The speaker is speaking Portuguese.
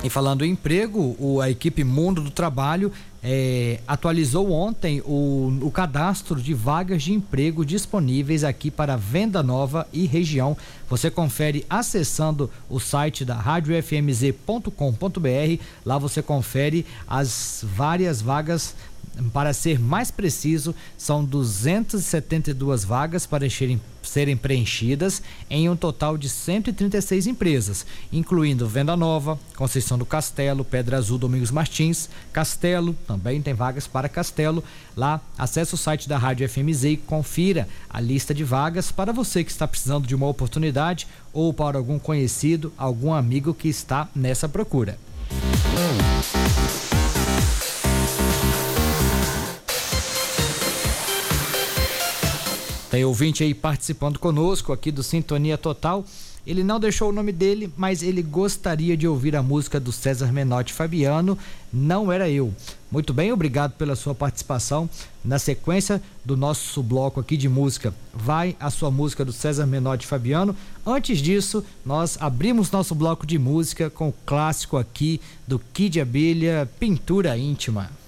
E falando em emprego, a equipe Mundo do Trabalho atualizou ontem o cadastro de vagas de emprego disponíveis aqui para Venda Nova e região. Você confere acessando o site da radiofmz.com.br. Lá você confere as várias vagas. Para ser mais preciso, são 272 vagas para serem preenchidas em um total de 136 empresas, incluindo Venda Nova, Conceição do Castelo, Pedra Azul, Domingos Martins, Castelo, também tem vagas para Castelo. Lá, acesse o site da Rádio FMZ e confira a lista de vagas para você que está precisando de uma oportunidade ou para algum conhecido, algum amigo que está nessa procura. Tem ouvinte aí participando conosco aqui do Sintonia Total. Ele não deixou o nome dele, mas ele gostaria de ouvir a música do César Menotti e Fabiano, Não Era Eu. Muito bem, obrigado pela sua participação. Na sequência do nosso bloco aqui de música, vai a sua música do César Menotti e Fabiano. Antes disso, nós abrimos nosso bloco de música com o clássico aqui do Kid Abelha, Pintura Íntima.